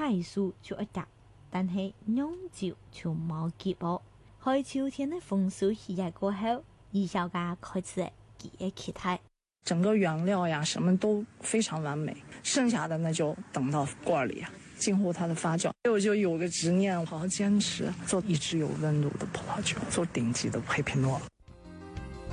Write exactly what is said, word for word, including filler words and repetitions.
彩酥就一夾，但係釀酒就冇結果。喺秋天的風樹喜愛過後，二小家開始記憶期待。 整個原料呀，什麼都非常完美，剩下的呢就等到罐裏啊，近乎它的發酵。我就有個執念，好好堅持做一支有溫度的葡萄酒，做頂級的黑皮諾。